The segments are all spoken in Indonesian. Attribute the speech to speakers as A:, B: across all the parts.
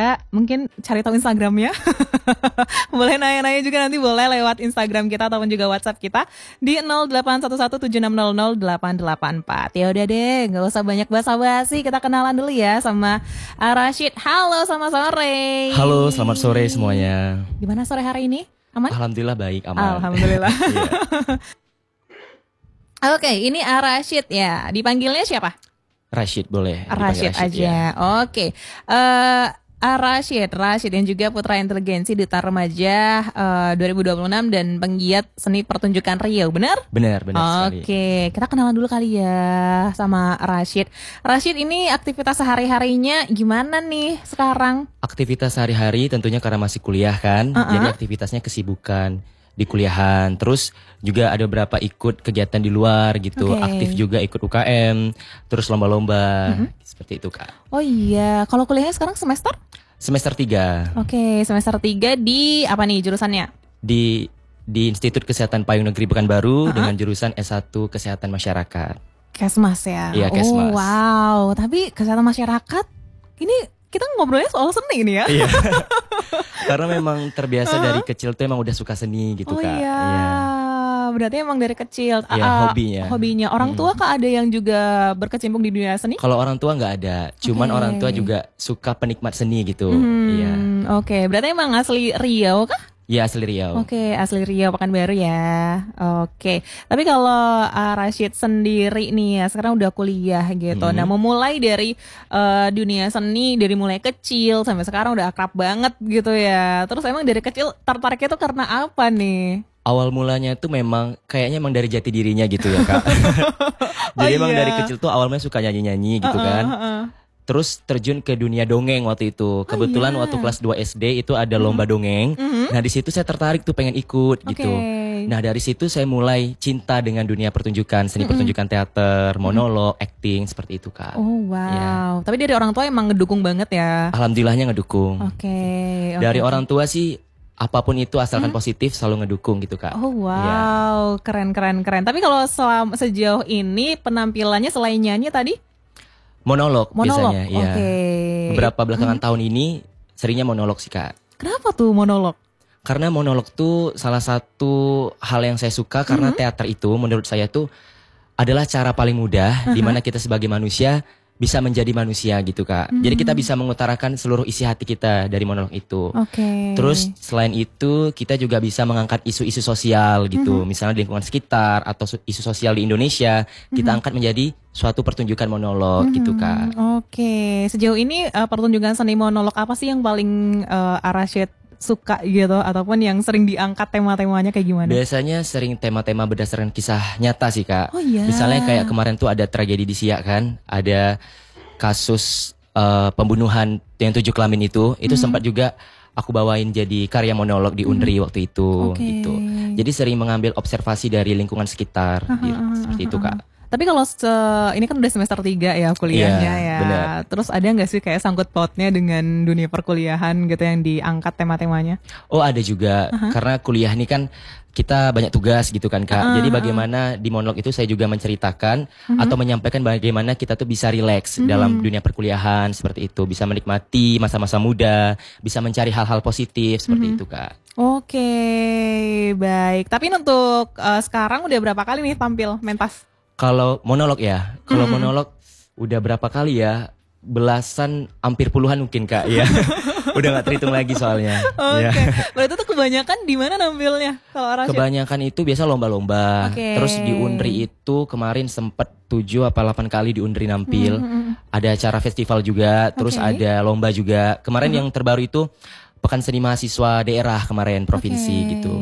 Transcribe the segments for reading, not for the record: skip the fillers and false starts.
A: juga mungkin cari tahu Instagramnya. Boleh nanya-nanya juga, nanti boleh lewat Instagram kita ataupun juga WhatsApp kita di 081176000884. Ya udah deh, nggak usah banyak basa-basi, kita kenalan dulu ya sama Rashid. Halo, selamat sore.
B: Halo, selamat sore semuanya.
A: Gimana sore hari ini? Aman?
B: Alhamdulillah baik, aman.
A: Alhamdulillah. Oke, ini Rashid ya. Dipanggilnya siapa?
B: Rashid boleh.
A: Rashid aja.
B: Ya.
A: Oke. Rashid dan juga Putra Inteligensi Duta Remaja 2026 dan penggiat seni pertunjukan Riau, benar?
B: Benar sekali.
A: Oke, kita kenalan dulu kali ya sama Rashid. Rashid ini aktivitas sehari-harinya gimana nih sekarang?
B: Aktivitas sehari-hari tentunya karena masih kuliah kan, jadi aktivitasnya kesibukan di kuliahan. Terus juga ada beberapa ikut kegiatan di luar gitu, aktif juga ikut UKM, terus lomba-lomba, seperti itu Kak.
A: Oh iya, kalau kuliahnya sekarang semester?
B: Semester 3.
A: Oke, semester 3 di apa nih jurusannya?
B: Di Institut Kesehatan Payung Negeri Pekanbaru dengan jurusan S1 Kesehatan Masyarakat.
A: Kesmas ya?
B: Iya, Kesmas.
A: Oh wow, tapi kesehatan masyarakat, ini kita ngobrolnya soal seni nih ya?
B: Iya. Karena memang terbiasa dari kecil tuh emang udah suka seni gitu Kak.
A: Iya. Berarti emang dari kecil.
B: Iya,
A: hobinya. Orang tua Kak ada yang juga berkecimpung di dunia seni?
B: Kalau orang tua nggak ada, cuman orang tua juga suka penikmat seni gitu. Iya.
A: Oke, berarti emang asli Riau kah?
B: Iya, asli Riau.
A: Oke, asli Riau Pekanbaru ya. Oke. Tapi kalau Rashid sendiri nih ya, sekarang udah kuliah gitu. Nah, memulai dari dunia seni dari mulai kecil sampai sekarang udah akrab banget gitu ya. Terus emang dari kecil tertariknya tuh karena apa nih?
B: Awal mulanya tuh memang kayaknya emang dari jati dirinya gitu ya Kak. Jadi emang dari kecil tuh awalnya suka nyanyi-nyanyi gitu kan. Terus terjun ke dunia dongeng waktu itu. Kebetulan waktu kelas 2 SD itu ada lomba dongeng. Nah di situ saya tertarik tuh pengen ikut gitu. Nah dari situ saya mulai cinta dengan dunia pertunjukan, seni pertunjukan teater, monolog, acting, seperti itu Kak.
A: Oh wow. Tapi dari orang tua emang ngedukung banget ya?
B: Alhamdulillahnya ngedukung. Dari orang tua sih apapun itu asalkan positif selalu ngedukung gitu Kak.
A: Oh wow, keren. Tapi kalau sejauh ini penampilannya selain nyanyi tadi?
B: Monolog biasanya, iya. Beberapa belakangan tahun ini seringnya monolog sih Kak.
A: Kenapa tuh monolog?
B: Karena monolog tuh salah satu hal yang saya suka karena teater itu menurut saya tuh adalah cara paling mudah di mana kita sebagai manusia bisa menjadi manusia gitu Kak. Jadi kita bisa mengutarakan seluruh isi hati kita dari monolog itu. Terus selain itu kita juga bisa mengangkat isu-isu sosial gitu. Misalnya di lingkungan sekitar atau isu sosial di Indonesia. Kita angkat menjadi suatu pertunjukan monolog gitu Kak.
A: Sejauh ini pertunjukan seni monolog apa sih yang paling Rashid suka gitu, ataupun yang sering diangkat tema-temanya kayak gimana?
B: Biasanya sering tema-tema berdasarkan kisah nyata sih Kak.
A: Oh iya.
B: Misalnya kayak kemarin tuh ada tragedi di Siak kan, ada kasus pembunuhan yang 7 kelamin itu sempat juga aku bawain jadi karya monolog di Unri waktu itu gitu. Jadi sering mengambil observasi dari lingkungan sekitar gitu, seperti itu Kak.
A: Tapi kalau ini kan udah semester 3 ya kuliahnya ya.
B: Bener.
A: Terus ada nggak sih kayak sangkut pautnya dengan dunia perkuliahan gitu yang diangkat tema-temanya?
B: Oh ada juga, karena kuliah ini kan kita banyak tugas gitu kan Kak. Jadi bagaimana di monolog itu saya juga menceritakan atau menyampaikan bagaimana kita tuh bisa rileks dalam dunia perkuliahan seperti itu. Bisa menikmati masa-masa muda, bisa mencari hal-hal positif seperti itu Kak.
A: Oke, baik. Tapi untuk sekarang udah berapa kali nih tampil mentas?
B: Kalau monolog ya, kalau monolog udah berapa kali ya? Belasan, hampir puluhan mungkin Kak. Ya, udah nggak terhitung lagi soalnya.
A: Berarti tuh kebanyakan di mana nampilnya? Kalau Rashid?
B: Kebanyakan itu biasa lomba-lomba. Terus di Unri itu kemarin sempet 7 apa 8 kali di Unri nampil. Ada acara festival juga, terus ada lomba juga. Kemarin yang terbaru itu Pekan Seni Mahasiswa Daerah kemarin, provinsi gitu.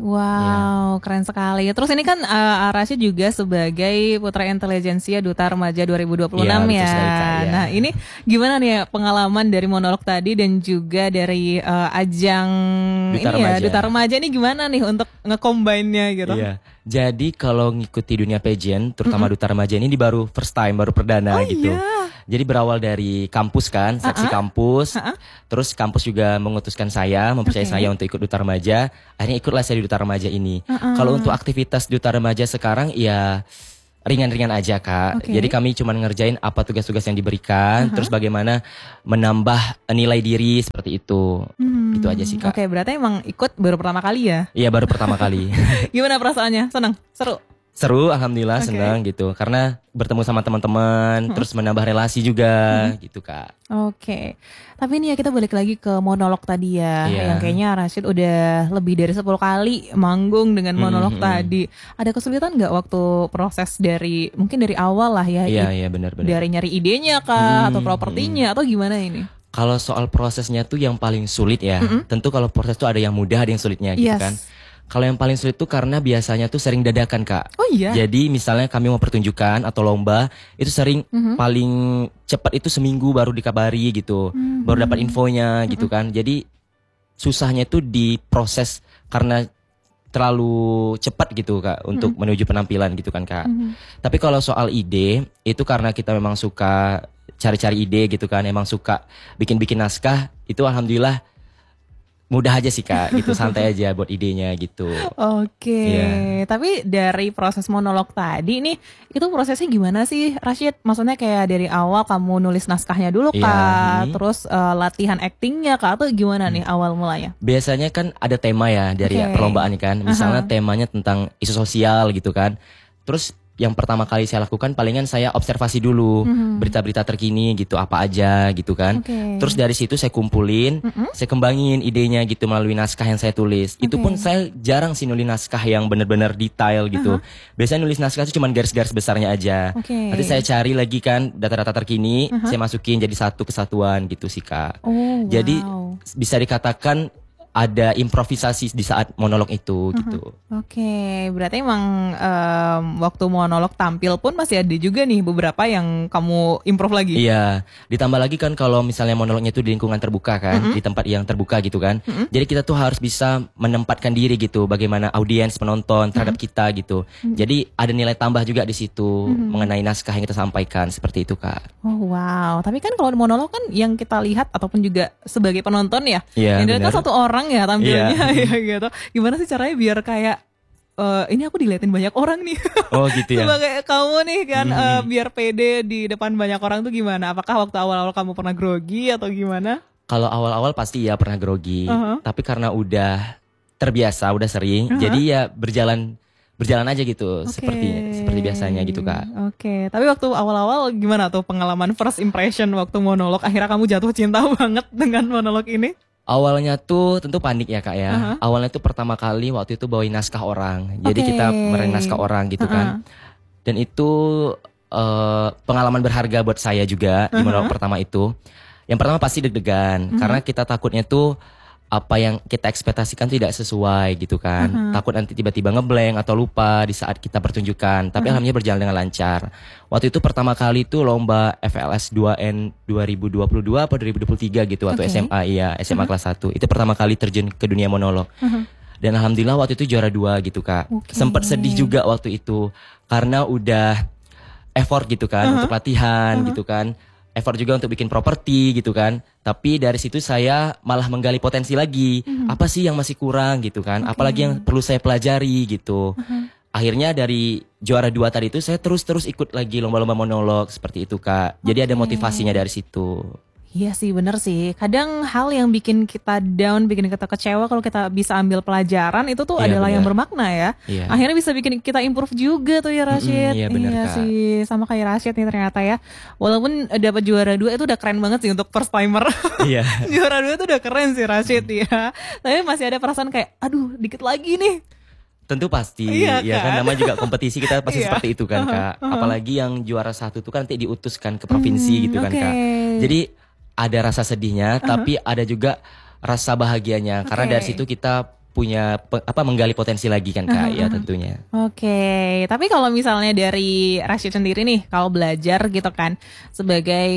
A: Wow, keren sekali. Terus ini kan Rashid juga sebagai Putra Inteligensia Duta Remaja 2026 ya. Nah ini gimana nih pengalaman dari monolog tadi dan juga dari ajang Duta Remaja ini gimana nih untuk nge-combine-nya gitu?
B: Iya. Jadi kalau ngikuti dunia pageant, terutama Duta Remaja ini baru first time, baru perdana gitu. Jadi berawal dari kampus kan, seksi kampus. Terus kampus juga mengutuskan saya, mempercayai saya untuk ikut Duta Remaja. Akhirnya ikutlah saya di Duta Remaja ini. Kalau untuk aktivitas Duta Remaja sekarang ya ringan-ringan aja Kak. Jadi kami cuma ngerjain apa tugas-tugas yang diberikan, terus bagaimana menambah nilai diri seperti itu. Itu aja sih Kak.
A: Oke, berarti emang ikut baru pertama kali ya?
B: Iya, baru pertama kali.
A: Gimana perasaannya? Senang? Seru?
B: Seru, alhamdulillah senang gitu. Karena bertemu sama teman-teman, terus menambah relasi juga gitu Kak.
A: Oke. Tapi ini ya kita balik lagi ke monolog tadi ya. Yang kayaknya Rashid udah lebih dari 10 kali manggung dengan monolog tadi. Ada kesulitan gak waktu proses dari, mungkin dari awal lah ya.
B: Iya, benar-benar.
A: Dari nyari idenya kah, atau propertinya, atau gimana ini?
B: Kalau soal prosesnya tuh yang paling sulit ya. Tentu kalau proses tuh ada yang mudah, ada yang sulitnya gitu kan. Kalau yang paling sulit tuh karena biasanya tuh sering dadakan Kak.
A: Oh iya?
B: Jadi misalnya kami mau pertunjukan atau lomba, itu sering paling cepat itu seminggu baru dikabari gitu. Baru dapat infonya gitu kan. Jadi susahnya tuh di proses karena terlalu cepat gitu Kak untuk menuju penampilan gitu kan Kak. Tapi kalau soal ide, itu karena kita memang suka cari-cari ide gitu kan. Emang suka bikin-bikin naskah, itu alhamdulillah mudah aja sih Kak, gitu, santai aja buat idenya gitu.
A: Tapi dari proses monolog tadi nih, itu prosesnya gimana sih Rashid? Maksudnya kayak dari awal kamu nulis naskahnya dulu kah? Terus latihan actingnya kah? Atau gimana nih awal mulanya?
B: Biasanya kan ada tema ya dari perlombaan kan. Misalnya temanya tentang isu sosial gitu kan. Terus yang pertama kali saya lakukan palingan saya observasi dulu berita-berita terkini gitu, apa aja gitu kan. Terus dari situ saya kumpulin, saya kembangin idenya gitu melalui naskah yang saya tulis. Itu pun saya jarang sih nulis naskah yang benar-benar detail gitu. Biasanya nulis naskah itu cuma garis-garis besarnya aja. Nanti saya cari lagi kan data-data terkini, saya masukin jadi satu kesatuan gitu sih Kak. Jadi bisa dikatakan ada improvisasi di saat monolog itu gitu.
A: Berarti emang waktu monolog tampil pun masih ada juga nih beberapa yang kamu improve lagi.
B: Iya, ditambah lagi kan kalau misalnya monolognya itu di lingkungan terbuka kan, di tempat yang terbuka gitu kan. Jadi kita tuh harus bisa menempatkan diri gitu, bagaimana audiens penonton terhadap kita gitu. Jadi ada nilai tambah juga di situ mengenai naskah yang kita sampaikan seperti itu Kak.
A: Tapi kan kalau monolog kan yang kita lihat ataupun juga sebagai penonton ya, yang dilihat kan satu orang ya tampilnya gitu. Gimana sih caranya biar kayak ini aku diliatin banyak orang nih.
B: Oh gitu ya.
A: Sebagai kamu nih kan biar pede di depan banyak orang tuh gimana? Apakah waktu awal-awal kamu pernah grogi atau gimana?
B: Kalau awal-awal pasti ya pernah grogi. Tapi karena udah terbiasa, udah sering, jadi ya berjalan aja gitu seperti biasanya gitu Kak.
A: Tapi waktu awal-awal gimana tuh pengalaman first impression waktu monolog? Akhirnya kamu jatuh cinta banget dengan monolog ini?
B: Awalnya tuh tentu panik ya Kak ya. Awalnya tuh pertama kali waktu itu bawain naskah orang. Jadi kita meraih naskah orang gitu kan. Dan itu pengalaman berharga buat saya juga di monolog pertama itu. Yang pertama pasti deg-degan karena kita takutnya tuh apa yang kita ekspektasikan tidak sesuai gitu kan. Takut nanti tiba-tiba ngeblank atau lupa di saat kita pertunjukan. Tapi alhamdulillah berjalan dengan lancar. Waktu itu pertama kali itu lomba FLS 2N 2022 atau 2023 gitu waktu SMA SMA kelas 1. Itu pertama kali terjun ke dunia monolog. Dan alhamdulillah waktu itu juara 2 gitu Kak. Sempat sedih juga waktu itu karena udah effort gitu kan untuk latihan gitu kan. Effort juga untuk bikin properti gitu kan. Tapi dari situ saya malah menggali potensi lagi. Apa sih yang masih kurang gitu kan. Apalagi yang perlu saya pelajari gitu. Akhirnya dari juara 2 tadi itu saya terus ikut lagi lomba-lomba monolog seperti itu Kak. Jadi ada motivasinya dari situ.
A: Iya sih, bener sih. Kadang hal yang bikin kita down, bikin kita kecewa, kalau kita bisa ambil pelajaran itu tuh adalah yang bermakna ya. Akhirnya bisa bikin kita improve juga tuh ya Rashid.
B: Iya bener Kak.
A: Sih, sama kayak Rashid nih ternyata ya. Walaupun dapat juara 2 itu udah keren banget sih untuk first timer. Juara 2 itu udah keren sih Rashid ya. Tapi masih ada perasaan kayak, aduh dikit lagi nih.
B: Tentu pasti, ya kan namanya juga kompetisi kita pasti seperti itu kan Kak. Apalagi yang juara 1 tuh kan nanti diutuskan ke provinsi gitu kan Kak. Jadi ada rasa sedihnya, tapi ada juga rasa bahagianya karena dari situ kita punya menggali potensi lagi kan Kak ya tentunya.
A: Tapi kalau misalnya dari Rashid sendiri nih, kalau belajar gitu kan sebagai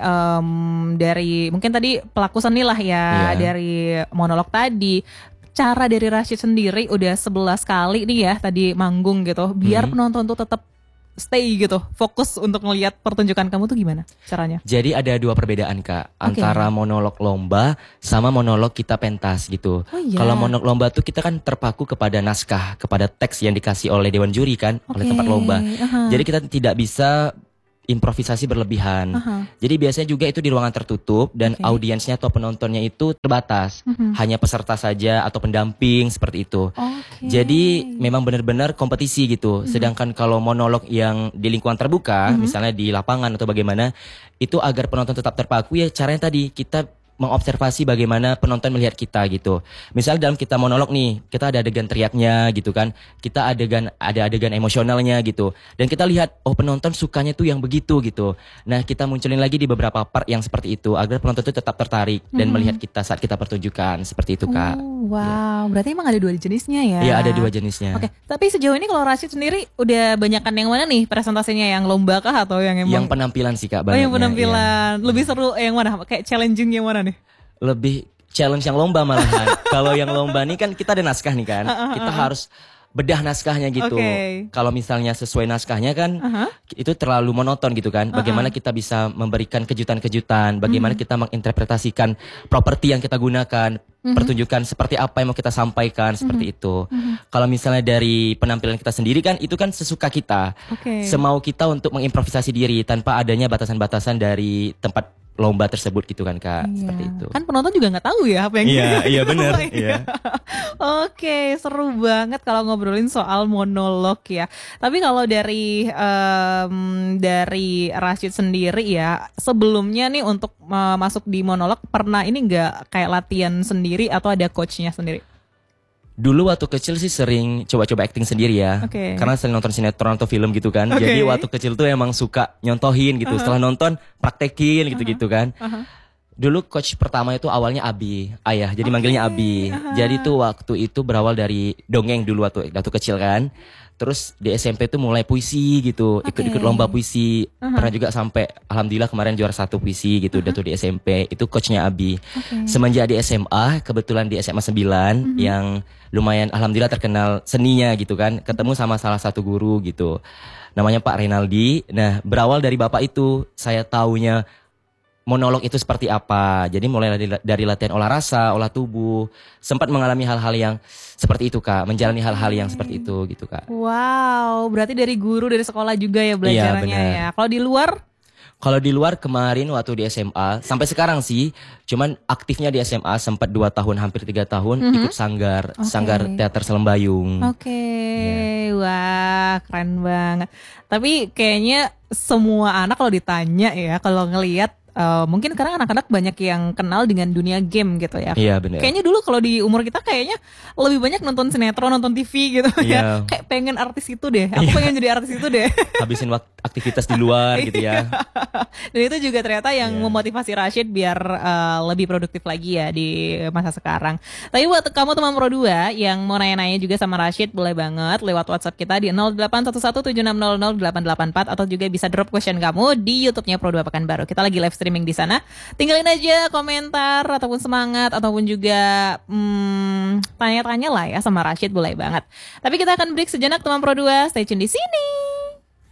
A: dari mungkin tadi pelaku seni lah ya, dari monolog tadi. Cara dari Rashid sendiri udah 11 kali nih ya tadi manggung gitu, biar penonton tuh tetap stay gitu, fokus untuk ngelihat pertunjukan kamu tuh gimana caranya?
B: Jadi ada dua perbedaan Kak, antara monolog lomba sama monolog kita pentas gitu.
A: Oh, iya.
B: Kalau monolog lomba tuh kita kan terpaku kepada naskah, kepada teks yang dikasih oleh dewan juri kan, oleh tempat lomba. Jadi kita tidak bisa improvisasi berlebihan. Jadi biasanya juga itu di ruangan tertutup dan audiensnya atau penontonnya itu terbatas. Hanya peserta saja atau pendamping seperti itu. Jadi memang benar-benar kompetisi gitu. Sedangkan kalau monolog yang di lingkungan terbuka, misalnya di lapangan atau bagaimana, itu agar penonton tetap terpaku ya caranya tadi kita mengobservasi bagaimana penonton melihat kita gitu. Misalnya dalam kita monolog nih, kita ada adegan teriaknya gitu kan. Kita ada adegan emosionalnya gitu. Dan kita lihat, oh penonton sukanya tuh yang begitu gitu. Nah kita munculin lagi di beberapa part yang seperti itu, agar penonton tuh tetap tertarik dan melihat kita saat kita pertunjukan. Seperti itu Kak.
A: Wow, berarti emang ada dua jenisnya ya?
B: Iya ada dua jenisnya.
A: Oke, tapi sejauh ini kalau Rashid sendiri udah banyakan yang mana nih presentasinya? Yang lomba kah atau yang emang?
B: Yang penampilan sih Kak
A: Oh
B: banyaknya.
A: yang penampilan, lebih seru yang mana? Kayak challenging yang mana nih?
B: Lebih challenge yang lomba malahan. Kalau yang lomba nih kan kita ada naskah nih kan. Kita harus bedah naskahnya gitu. Kalau misalnya sesuai naskahnya kan itu terlalu monoton gitu kan. Bagaimana kita bisa memberikan kejutan-kejutan, bagaimana kita menginterpretasikan properti yang kita gunakan, pertunjukan seperti apa yang mau kita sampaikan seperti itu. Kalau misalnya dari penampilan kita sendiri kan itu kan sesuka kita. Semau kita untuk mengimprovisasi diri tanpa adanya batasan-batasan dari tempat lomba tersebut gitu kan Kak. Seperti itu.
A: Kan penonton juga nggak tahu ya apa yang
B: Iya benar. Iya.
A: Oke, seru banget kalau ngobrolin soal monolog ya. Tapi kalau dari Rashid sendiri ya, sebelumnya nih untuk masuk di monolog pernah ini nggak kayak latihan sendiri atau ada coachnya sendiri?
B: Dulu waktu kecil sih sering coba-coba acting sendiri ya. Karena sering nonton sinetron atau film gitu kan. Jadi waktu kecil tuh emang suka nyontohin gitu. Setelah nonton praktekin gitu-gitu kan. Dulu coach pertama itu awalnya Abi, ayah. Jadi manggilnya Abi. Jadi tuh waktu itu berawal dari dongeng dulu waktu kecil kan. Terus di SMP tuh mulai puisi gitu, ikut-ikut lomba puisi. Pernah juga sampai alhamdulillah kemarin juara 1 puisi gitu, udah tuh di SMP. Itu coachnya Abi. Semenjak di SMA, kebetulan di SMA 9 yang lumayan alhamdulillah terkenal seninya gitu kan. Ketemu sama salah satu guru gitu. Namanya Pak Renaldi. Nah, berawal dari Bapak itu saya taunya monolog itu seperti apa. Jadi mulai dari latihan olah rasa, olah tubuh, sempat mengalami hal-hal yang seperti itu Kak, menjalani hal-hal yang seperti itu gitu Kak.
A: Wow, berarti dari guru dari sekolah juga ya belajarnya ya. Kalau di luar?
B: Kalau di luar kemarin waktu di SMA, sampai sekarang sih, cuman aktifnya di SMA sempat 2 tahun, hampir 3 tahun ikut sanggar teater Selembayung.
A: Wah keren banget. Tapi kayaknya semua anak kalau ditanya ya, kalau ngelihat mungkin karena anak-anak banyak yang kenal dengan dunia game gitu ya.
B: Iya benar.
A: Kayaknya dulu kalau di umur kita kayaknya lebih banyak nonton sinetron, nonton TV gitu ya. Kayak pengen artis itu deh. Aku pengen jadi artis itu deh.
B: Habisin waktu aktivitas di luar gitu ya.
A: Dan itu juga ternyata yang memotivasi Rashid biar lebih produktif lagi ya di masa sekarang. Tapi buat kamu teman Pro 2 yang mau nanya-nanya juga sama Rashid, boleh banget lewat WhatsApp kita di 081176000884 atau juga bisa drop question kamu di YouTube-nya Pro 2 Pekanbaru. Kita lagi live streaming di sana. Tinggalin aja komentar ataupun semangat ataupun juga tanya-tanya lah ya sama Rashid, boleh banget. Tapi kita akan break sejenak teman Pro 2. Stay tune di sini.